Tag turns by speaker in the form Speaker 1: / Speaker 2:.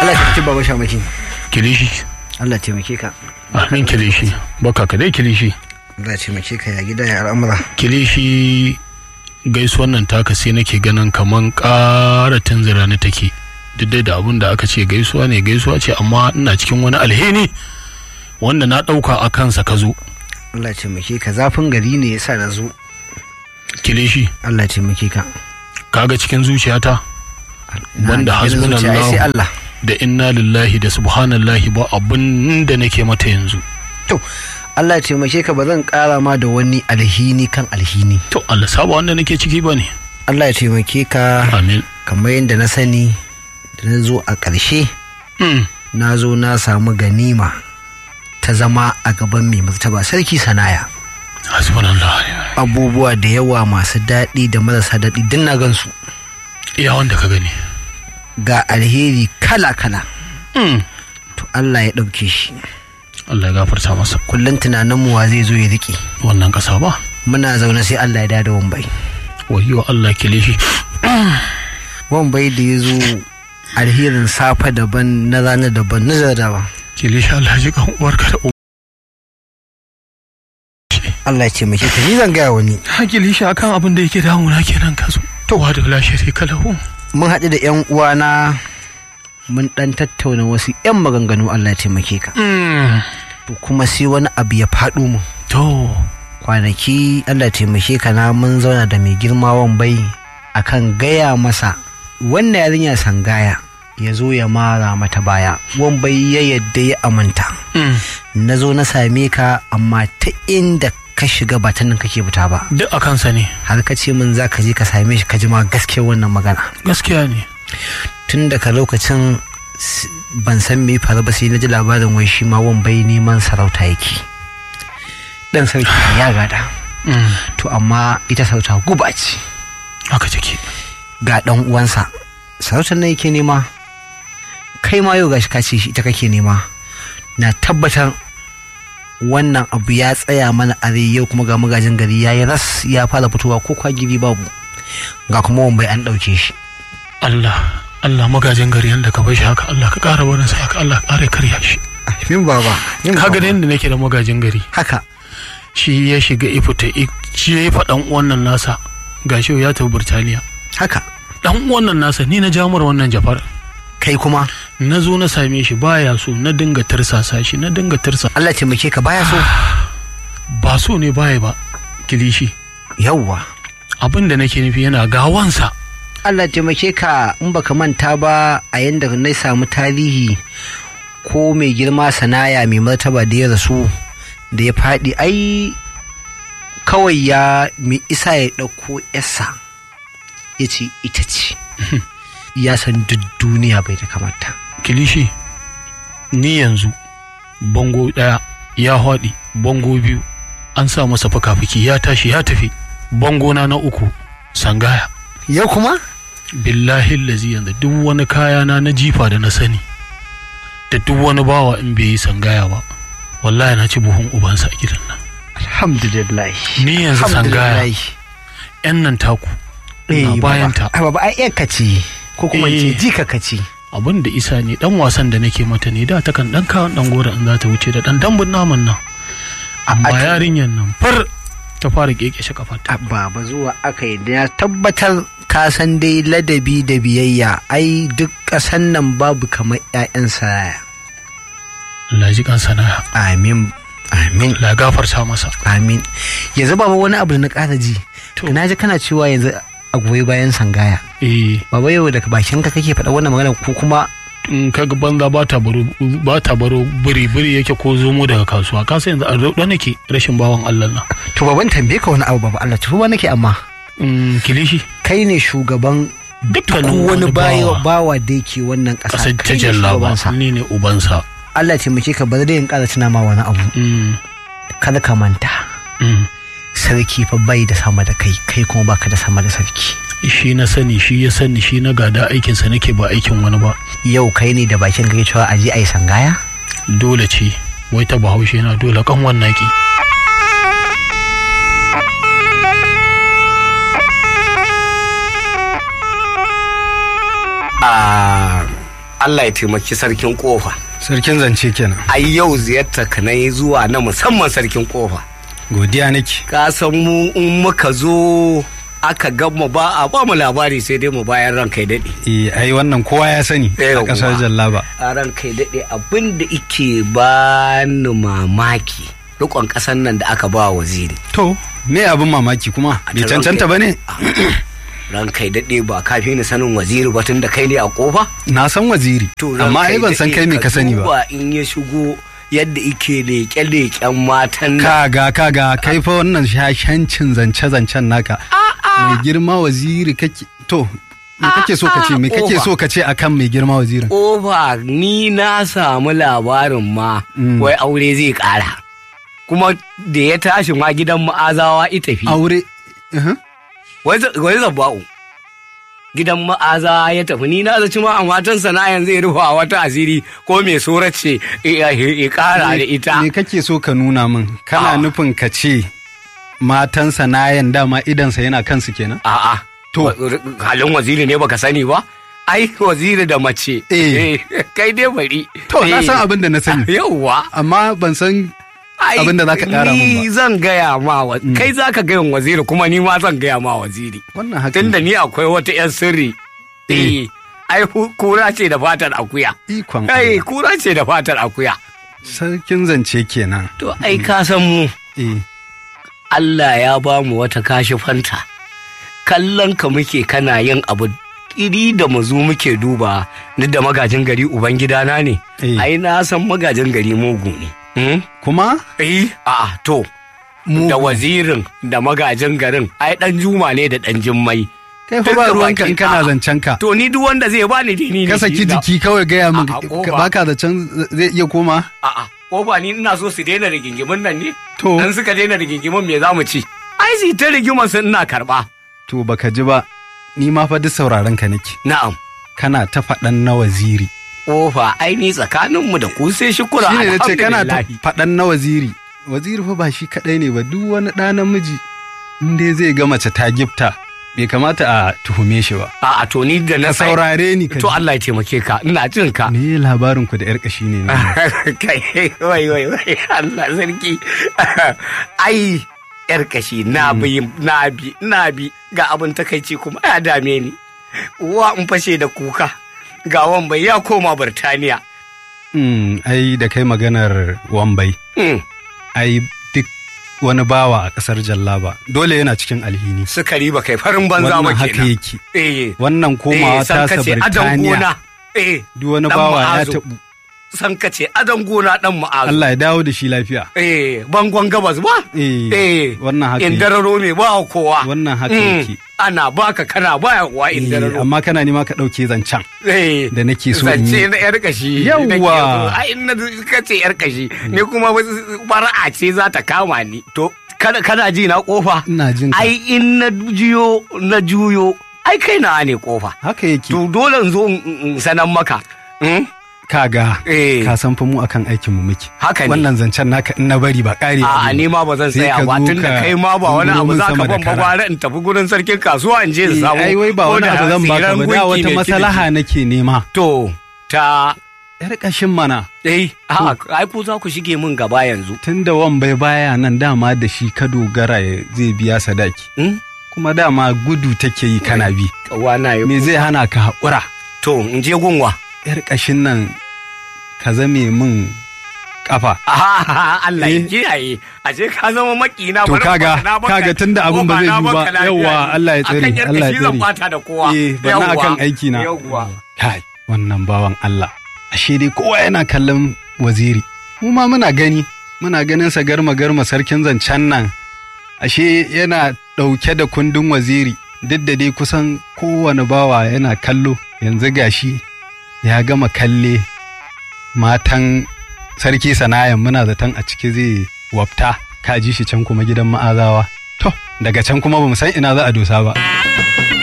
Speaker 1: Allah ya taimake baba Shamaki.
Speaker 2: Kilishi.
Speaker 1: Allah ya taimake ka.
Speaker 2: Amin Kilishi. Baka ka dai Kilishi.
Speaker 1: Allah ya taimake ka ya gida ya al'amura.
Speaker 2: Kilishi gaisuwan nan taka sai nake ganin kaman ƙara tunzura ni take. Duk da abin da aka ce gaisuwa ne gaisuwa ce amma ina cikin wani alheri wanda na ɗauka a kansa ka zo.
Speaker 1: Allah ya taimake ka, zafin gari ne yasa na zo.
Speaker 2: Kilishi.
Speaker 1: Allah ya taimake ka.
Speaker 2: Kaga cikin zuciyata wanda hasbunallahu da inna lillahi da subhanallahi ba abin da nake mata yanzu.
Speaker 1: To Allah ya taimake ka, ba zan kara ma da wani alhini kan alhini.
Speaker 2: To Allah saba wanda nake ciki bane.
Speaker 1: Allah ya taimake ka.
Speaker 2: Amin.
Speaker 1: Kamar yadda na sani da na zo a ƙarshe na zo na samu ganima ta zama a gaban mai martaba sarki Sanaya.
Speaker 2: Hasbunallah.
Speaker 1: Abubuwa da yawa masu daɗi da marasa daɗi duk na gansu.
Speaker 2: Iya wanda ka gani.
Speaker 1: Ga alheri kala-kala. To Allah ya ɗauke shi.
Speaker 2: Allah ya gafarta masa.
Speaker 1: Kullum tunaninmu wa zai zo ya riƙe
Speaker 2: wannan ƙasa ba.
Speaker 1: Muna zaune sai Allah ya dada Wambai.
Speaker 2: Wayyo Allah Kilishi.
Speaker 1: Wambai da ya zo alherin safa daban na rana daban na zarawa.
Speaker 2: Kilishi Allah ji kan uwarka da
Speaker 1: Allah ya ce mace ka ni zan gaya wani.
Speaker 2: Kilishi akan abin da yake damuna kenan ka zo. To wa da lashe kalahu.
Speaker 1: Mun haɗu da 'yan uwana mun ɗan tattauna wasu 'yan maganganu. Allah ya taimake ka. To kuma sai wani abu ya faɗo mu.
Speaker 2: To
Speaker 1: kwanaki Allah ya taimake ka na mun zauna da mai girma Wambai akan gaya masa wannan yarinya Sangaya ya zo ya mara mata baya. Wambai ya yadda ya aminta. Na zo na same ka amma ta inda ka shiga ba ta nan kake fita ba.
Speaker 2: Duk a kansa ne.
Speaker 1: Har ka ce min za ka je ka same shi ka ji ma gaskiyar wannan magana.
Speaker 2: Gaskiya ne.
Speaker 1: Tun daga lokacin ban san me faru ba sai na ji labarin wai shi ma Wambai neman sarauta yake. Dan sarki ya gada. To amma ita sarauta guba ce.
Speaker 2: Haka take.
Speaker 1: Ga dan uwansa sarautar nan yake nema. Kai ma yau gashi ka ce shi ita kake nema. Na tabbatar wannan abu ya tsaya mana a yau kuma ga magajin gari ya yi ras ya fara fitowa ko kwagiri babu. Ga kuma Wambai an ɗauke shi.
Speaker 2: Allah magajin gari yadda ka bar shi haka Allah ka ƙara barinsa haka Allah ƙara karya shi.
Speaker 1: Min baba.
Speaker 2: Ka ga yadda nake da magajin gari.
Speaker 1: Haka.
Speaker 2: Shi ya shiga ifita shi ya yi faɗan wannan nasa gashi ya tafi Burtaniya.
Speaker 1: Haka.
Speaker 2: Dan wannan nasa ni na jamar wannan jafar.
Speaker 1: Kai kuma
Speaker 2: na zo na same shi baya so na dinga tarsasa shi na dinga tarsa.
Speaker 1: Allah taimake ka baya so.
Speaker 2: Ba so ne baya ba Kilishi.
Speaker 1: Yawwa
Speaker 2: abin da nake nufi yana gawansa.
Speaker 1: Allah taimake ka in baka manta ba a yanda na samu tarihi ko mai girma Sanaya mai martaba da ya rasu da ya faɗi ai kawai ya mai isa ya ɗauko yasa ya ce ita ce. Ya san duk duniya bai da kamata.
Speaker 2: Kilishi ni yanzu bango ɗaya ya haɗi bango biyu an sa masa fuka-fuki ya tashi ya tafi. Bango na uku Sangaya.
Speaker 1: Yau kuma
Speaker 2: billahi lazi yanzu duk wani kaya na jifa da na sani da duk wani bawa in bai yi Sangaya ba wallahi na ci buhun ubansa a gidan nan.
Speaker 1: Alhamdulillah.
Speaker 2: Ni yanzu Sangaya yan nan taku na bayan ta.
Speaker 1: Baba ai ka ce ko kuma ce jika ka ce.
Speaker 2: Abin da isa ne dan wasan da nake mata ne da ta kan dan kawo dan gora in za ta wuce da dan dambun naman nan. Amma yarinyan nan far ta fara kekeshe kafarta.
Speaker 1: Baba zuwa aka yi da tabbatar ka san dai ladabi da biyayya ai duk ƙasan nan babu kamar ƴaƴan Sanaya.
Speaker 2: Allah ji kan Sanaya.
Speaker 1: Amin. Amin.
Speaker 2: La gafarta masa.
Speaker 1: Amin. Yanzu baba wani abu da na ƙara ji. Na ji kana cewa yanzu a goyi bayan Sangaya. Baba yau daga bakin ka kake faɗa wannan magana ko kuma
Speaker 2: in kaga banza ba ta baro biri yake ko zomo daga kasuwa ka san yanzu a rauda nake rashin bawan Allah na.
Speaker 1: To baban tambaye ka wani abu baba Allah tuba nake amma
Speaker 2: Kilishi
Speaker 1: kai ne shugaban dukkanin wani bawa da yake wannan ƙasa
Speaker 2: ta jallaba ni ne ubansa.
Speaker 1: Allah ya taimake ka bari da yin ƙara tuna ma wani abu. Kada ka manta sarki fa bai da sama da kai kuma baka da sama da sarki.
Speaker 2: Shi na sani shi ya sani shi na gada aikinsa nake ba aikin wani ba.
Speaker 1: Yau kai ne da bakin kake cewa aje ai Sangaya?
Speaker 2: Dole ce wai ta Bahaushe na dole kan wannan ki.
Speaker 1: Allah ya taimaki sarkin kofa.
Speaker 3: Sarkin zance kenan.
Speaker 1: Ai yau ziyarta ka na yi zuwa na musamman sarkin kofa.
Speaker 3: Godiya nake.
Speaker 1: Ka san mu in muka zo aka gama ba mu labari sai dai mu bayan ran kai daɗe.
Speaker 3: Ai wannan kowa ya sani a ƙasar Jallaba.
Speaker 1: A ran kai daɗe abin da ike ba ni mamaki rikon ƙasar nan da aka ba waziri.
Speaker 3: To me abin mamaki kuma bai cancanta ba ne?
Speaker 1: Ran kai daɗe ba kafi ni sanin waziri ba tun da kai ne a ƙofa?
Speaker 3: Na san waziri amma ai ban san kai me ka sani ba.
Speaker 1: In ya shigo yadda ike leƙe-leƙen matan
Speaker 3: kaga kai fa wannan shashancin zance-zancen naka mai girma waziri kake to me kake so ka ce me kake so ka ce akan mai girma wazirin?
Speaker 1: Oba ni na samu labarin ma wai aure zai ƙara kuma da ya tashi ma gidan ma'azawa ita fi
Speaker 3: aure
Speaker 1: wai zabba'u gidan ma'aza ya tafi ni na zaci ma a matan sana'an zai rufa wata asiri ko mai surar ce ya kara da ita.
Speaker 3: Me kake so ka nuna min? Kana nufin ka ce matan sana'an dama idansa yana kansu kenan?
Speaker 1: A'a. To halin waziri ne baka sani ba? Ai waziri da mace. Kai dai bari.
Speaker 3: To na san abin da na sani.
Speaker 1: Yauwa.
Speaker 3: Amma ban san abin da zaka kara min ba.
Speaker 1: Ni zan gaya ma kai zaka gaya waziri kuma ni ma zan gaya ma waziri.
Speaker 3: Wannan haka.
Speaker 1: Tunda ni akwai wata yan sirri. Ai kura ce da fatar akuya.
Speaker 3: Ikon.
Speaker 1: Ai kura ce da fatar akuya.
Speaker 3: Sarkin zance kenan.
Speaker 1: To ai ka san mu. Allah ya ba mu wata kashifanta. Kallon ka muke kana yin abu iri da mu zo muke duba ni da magajin gari uban gidana ne. Ai na san magajin gari mugu ne.
Speaker 3: Kuma?
Speaker 1: To, da wazirin da magajin garin, ai ɗan juma ne da ɗan jimmai.
Speaker 3: Kai fa ba ruwanka in kana zancen ka.
Speaker 1: To, ni duk wanda zai bani dini ne.
Speaker 3: Ka saki jiki kawai gaya min baka zancen zai iya koma?
Speaker 1: Kofa ni ina so su daina rigingimin nan ne.
Speaker 3: To.
Speaker 1: Dan suka daina rigingimin me za mu ci? Ai su ta rigimar sun ina karɓa.
Speaker 3: To, baka ji ba, ni ma fa duk sauraron ka nake.
Speaker 1: Na'am.
Speaker 3: Kana ta faɗan na waziri.
Speaker 1: Kofa aini tsakaninmu da ku sai shukura
Speaker 3: alhamdulillah. Shi ne kana ta faɗan na waziri. Waziri fa ba shi kaɗai ne ba duk wani ɗa namiji in dai zai ga mace ta gifta bai kamata a tuhume shi ba.
Speaker 1: A to ni da na
Speaker 3: saurare ni ka.
Speaker 1: To Allah ya taimake ka ina jin ka.
Speaker 3: Me labarin ku da yar kashi ne na?
Speaker 1: Kai wai Allah sarki. Ai yar kashi na bi ga abin takaici kuma ya dame ni. Wa in fashe da kuka. Ga Wambai ya koma Birtaniya.
Speaker 3: Ai da kai maganar Wambai. Ai duk wani bawa a ƙasar Jallaba dole yana cikin alhini.
Speaker 1: Sukari ba kai farin banza ba kenan.
Speaker 3: Wannan haka yake. Wannan komawa tasa Birtaniya. Duk wani bawa ya taɓu.
Speaker 1: San ka ce adon gona ɗan ma'azu.
Speaker 3: Allah ya dawo da shi lafiya.
Speaker 1: Bangon gabas ba?
Speaker 3: Wannan haka yake.
Speaker 1: Indararo mai ba kowa.
Speaker 3: Wannan haka yake.
Speaker 1: Ana baka kana baya wa indararo.
Speaker 3: Amma kana nima ka ɗauke zancen. Da nake so in yi.
Speaker 1: Zance na yar kashi.
Speaker 3: Yawwa.
Speaker 1: Ai in ka ce yar kashi. Ni kuma fara'a ce za ta kama ni. To kana ji na kofa.
Speaker 3: Ina jin ka.
Speaker 1: Ai in na juyo. Ai kai na ne kofa.
Speaker 3: Haka yake.
Speaker 1: To dole in zo in sanan maka.
Speaker 3: Kaga ka san fa mu akan aikin mu muke.
Speaker 1: Haka ne.
Speaker 3: Wannan zancen naka in na bari ba kare.
Speaker 1: A ni ma ba zan tsaya ba tun da kai ma ba wani abu za ka ban bagwara in tafi gurin sarkin kasuwa in je in samu.
Speaker 3: Ai wai ba wani abu zan baka ba da wata maslaha nake nema.
Speaker 1: To ta
Speaker 3: yar kashin mana.
Speaker 1: Ai ku za ku shige min gaba yanzu.
Speaker 3: Tunda Wambai baya nan dama da shi ka dogara zai biya sadaki. Kuma dama gudu take yi kana bi. Me zai hana ka haƙura?
Speaker 1: To in je gunwa.
Speaker 3: Yar kashin nan ka zame min kafa.
Speaker 1: Allah ya kiyaye. Ashe ka zama makina.
Speaker 3: To kaga tunda abin ba zai yi ba. Yawwa Allah ya tsare. Allah ya tsare.
Speaker 1: Zan bata da kowa.
Speaker 3: Bana akan aiki na. Kai wannan bawan Allah. Ashe dai kowa yana kallon waziri. Mu ma muna ganin sa garma sarkin zancen nan. Ashe yana ɗauke da kundin waziri. Duk da dai kusan kowane bawa yana kallo. Yanzu gashi ya gama kalle matan sarki sanayan muna zaton a ciki zai wafta ka ji shi can kuma gidan ma'azawa to daga can kuma bamu san ina za a dosa ba.